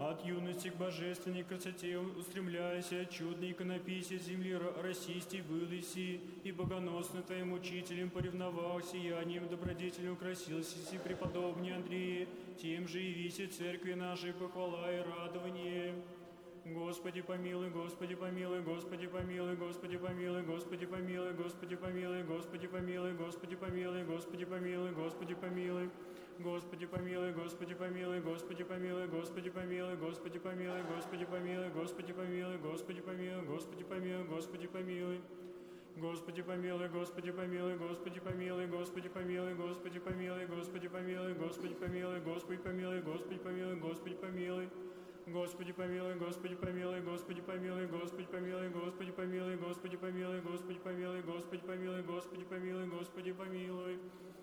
От юности к божественной красоте устремляясь, чудный иконописец земли расистей был иси, и богоносно твоим учителем поревновал, сиянием добродетельно украсился си преподобный Андрей, тем же и виси церкви нашей похвала и радование. Господи помилуй, Господи помилуй, Господи помилуй, Господи помилуй, Господи помилуй, Господи помилуй, Господи помилуй, Господи помилуй, Господи помилуй, Господи помилуй, Господи помилуй, Господи помилуй, Господи помилуй, Господи помилуй, Господи помилуй, Господи помилуй, Господи помилуй, Господи помилуй, Господи помилуй, Господи помилуй. Господи помилуй, Господи помилуй, Господи помилуй, Господи помилуй, Господи помилуй, Господи помилуй, Господи помилуй, Господи помилуй, Господи помилуй, Господи помилуй. Господи помилуй, Господи помилуй, Господи помилуй, Господи помилуй, Господи помилуй, Господи помилуй, Господи помилуй, Господи помилуй, Господи помилуй, Господи помилуй.